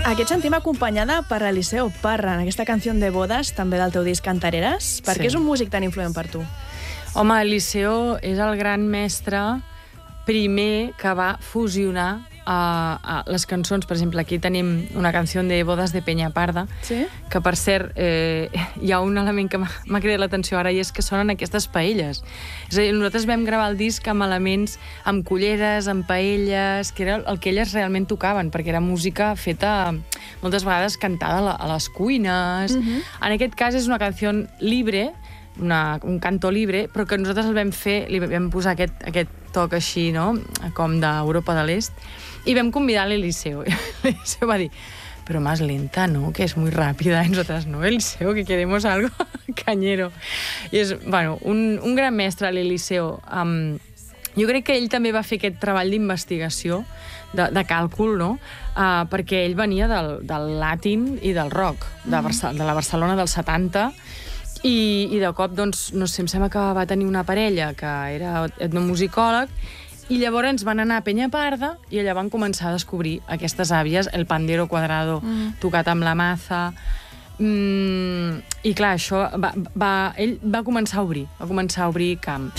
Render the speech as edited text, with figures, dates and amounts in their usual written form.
Aquest sentim acompanyada per Eliseo Parra en aquesta canció de bodes, també del teu disc Cantareres. Per què és un músic tan influent per tu? Home, Eliseo és el gran mestre primer que va fusionar les cançons. Per exemple, aquí tenim una canció de bodes de Peñaparda, Sí? que, per cert, hi ha un element que m'ha cridat l'atenció ara, i és que sonen aquestes paelles. És a dir, nosaltres vam gravar el disc amb elements, amb culleres, amb paelles, que era el que elles realment tocaven, perquè era música feta moltes vegades cantada a les cuines. En aquest cas és una canció libre, un canto libre, però que nosaltres el vam fer, li vam posar aquest toc així, no?, com d'Europa de l'Est, i vam convidar l'Eliseo. L'Eliseo va dir, però más lenta, ¿no?, que es muy rápida. Y nosotras, no, Eliseo, que queremos algo cañero. I és, bueno, un gran mestre, l'Eliseo. Jo crec que ell també va fer aquest treball d'investigació, de càlcul, no?, perquè ell venia del latin i del rock, de la Barcelona dels 70, i de cop, doncs, no sé, em sembla que va tenir una parella que era etnomusicòleg, i llavors van anar a Peñaparda i allà van començar a descobrir aquestes àvies, el pandero cuadrado tocat amb la maza. I clar, això ell va començar a obrir camp.